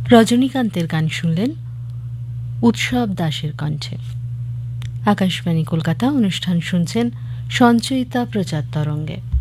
রজনীকান্তের গান শুনলেন উৎসব দাসের কণ্ঠে। আকাশবাণী কলকাতা, অনুষ্ঠান শুনছেন সঞ্চয়িতা প্রচার তরঙ্গে।